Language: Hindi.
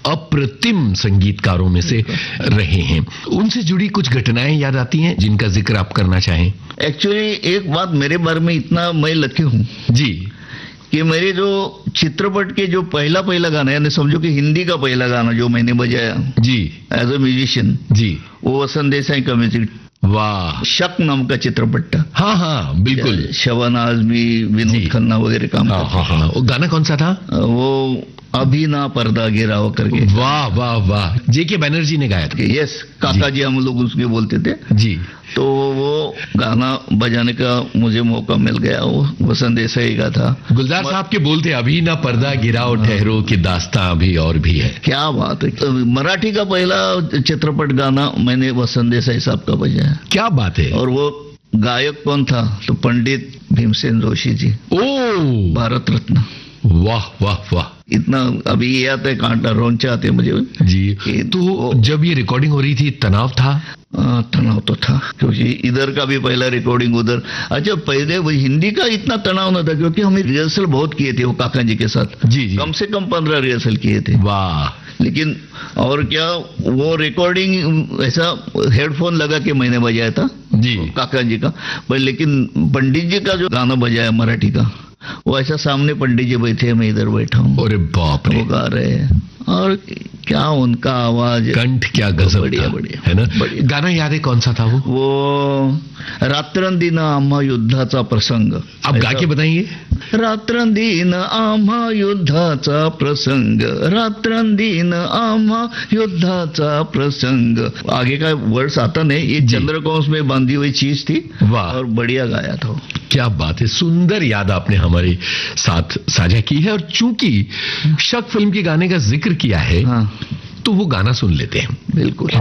अप्रतिम संगीतकारों में से रहे हैं। उनसे जुड़ी कुछ घटनाएं याद आती हैं जिनका जिक्र आप करना चाहें? एक्चुअली एक बात मेरे बारे में इतना मैं लकी हूँ जी कि मेरे जो चित्रपट के जो पहला गाना, यानी समझो कि हिंदी का पहला गाना जो मैंने बजाया जी एज अ म्यूजिशियन, जी, वो वसंत देसाई का म्यूजिक, वाह, शक नाम का चित्रपट था। हाँ हाँ बिल्कुल, शबाना आजमी, विनोद खन्ना वगैरह काम हाँ हाँ हाँ। वो गाना कौन सा था? वो अभी ना पर्दा गिरा हो करके। वाह वाह वाह, जेके बैनर्जी ने गाया था। यस, काका जी हम लोग उसके बोलते थे जी। तो वो गाना बजाने का मुझे मौका मिल गया, वो वसंत देसाई का था। गुलजार साहब के बोलते, अभी ना पर्दा गिराओ ठहरो की दास्तां अभी और भी है। क्या बात है। मराठी का पहला चित्रपट गाना मैंने वसंत देसाई साहब का बजाया। क्या बात है। और वो गायक कौन था? तो पंडित भीमसेन जोशी जी, ओ भारत रत्न। वाह वाह वाह, इतना अभी ये आता है, कांटा रोंचा आते मुझे जी। तो जब ये रिकॉर्डिंग हो रही थी तनाव था? तनाव तो था, क्योंकि इधर का भी पहला रिकॉर्डिंग उधर। अच्छा, पहले वो हिंदी का इतना तनाव न था क्योंकि हमने रिहर्सल बहुत किए थे वो काका जी के साथ। जी जी, कम से कम 15 रिहर्सल किए थे। वाह। लेकिन और क्या, वो रिकॉर्डिंग ऐसा हेडफोन लगा के मैंने बजाया था जी काका जी का, पर लेकिन पंडित जी का जो गाना बजाया मराठी का, वो ऐसा सामने पंडित जी बैठे, मैं इधर बैठा हूँ। अरे बाप रे, वो गा रहे हैं और क्या उनका आवाज, कंठ क्या गजब, बढ़िया बढ़िया है ना। बढ़िया। गाना याद है कौन सा था वो? रात्रंदिन आम्हा युद्धाचा प्रसंग। आप गा के बताइए। रात्रंदिन आम्हा युद्धाचा प्रसंग, रात्रंदिन आम्हा युद्धाचा प्रसंग। आगे का वर्ड्स आता नहीं, ये चंद्रकौंस में बांधी हुई चीज थी। वाह, और बढ़िया गाया था। क्या बात है, सुंदर याद आपने हमारे साथ साझा की है। और चूंकि शक फिल्म के गाने का जिक्र किया है, हाँ, तो वो गाना सुन लेते हैं। बिल्कुल।